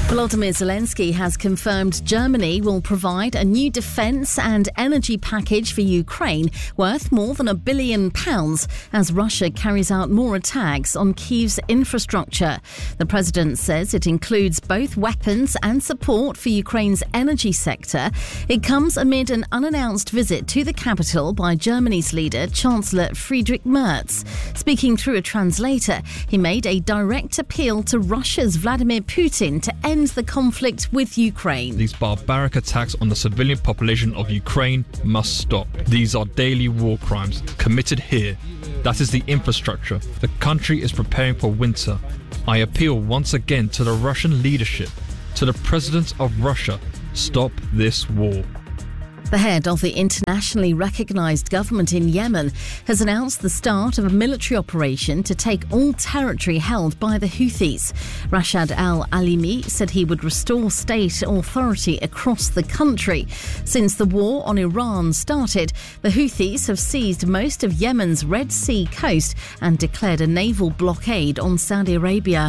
Volodymyr Zelensky has confirmed Germany will provide a new defence and energy package for Ukraine worth more than £1 billion as Russia carries out more attacks on Kyiv's infrastructure. The president says it includes both weapons and support for Ukraine's energy sector. It comes amid an unannounced visit to the capital by Germany's leader, Chancellor Friedrich Merz. Speaking through a translator, he made a direct appeal to Russia's Vladimir Putin to end the conflict with Ukraine. These barbaric attacks on the civilian population of Ukraine must stop. These are daily war crimes committed here. That is the infrastructure. The country is preparing for winter. I appeal once again to the Russian leadership, to the president of Russia, stop this war. The head of the internationally recognised government in Yemen has announced the start of a military operation to take all territory held by the Houthis. Rashad al-Alimi said he would restore state authority across the country. Since the war on Iran started, the Houthis have seized most of Yemen's Red Sea coast and declared a naval blockade on Saudi Arabia.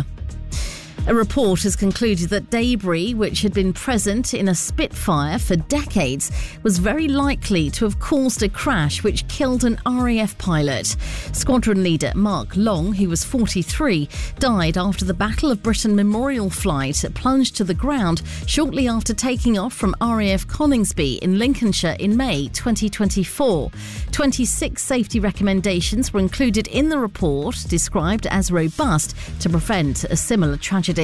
A report has concluded that debris, which had been present in a Spitfire for decades, was very likely to have caused a crash which killed an RAF pilot. Squadron leader Mark Long, who was 43, died after the Battle of Britain memorial flight plunged to the ground shortly after taking off from RAF Coningsby in Lincolnshire in May 2024. 26 safety recommendations were included in the report, described as robust to prevent a similar tragedy.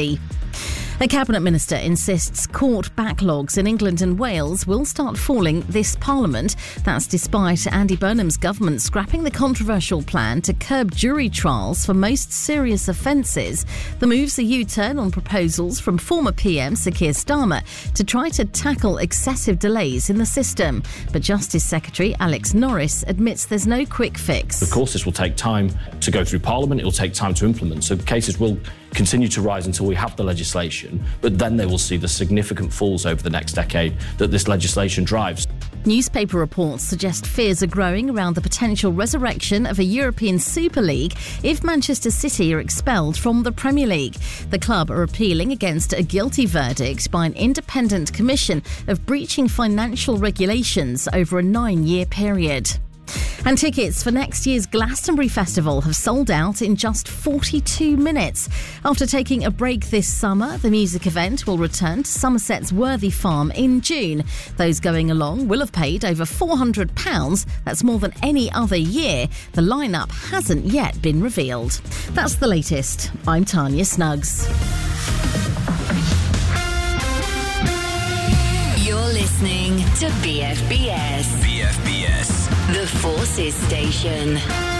A cabinet minister insists court backlogs in England and Wales will start falling this Parliament. That's despite Andy Burnham's government scrapping the controversial plan to curb jury trials for most serious offences. The move's a U-turn on proposals from former PM Sir Keir Starmer to try to tackle excessive delays in the system. But Justice Secretary Alex Norris admits there's no quick fix. Of course, this will take time to go through Parliament. It will take time to implement. So cases will continue to rise until we have the legislation, but then they will see the significant falls over the next decade that this legislation drives. Newspaper reports suggest fears are growing around the potential resurrection of a European Super League if Manchester City are expelled from the Premier League. The club are appealing against a guilty verdict by an independent commission of breaching financial regulations over a 9-year period. And tickets for next year's Glastonbury Festival have sold out in just 42 minutes. After taking a break this summer, the music event will return to Somerset's Worthy Farm in June. Those going along will have paid over £400. That's more than any other year. The lineup hasn't yet been revealed. That's the latest. I'm Tanya Snuggs. You're listening to BFBS. BFBS. The Forces Station.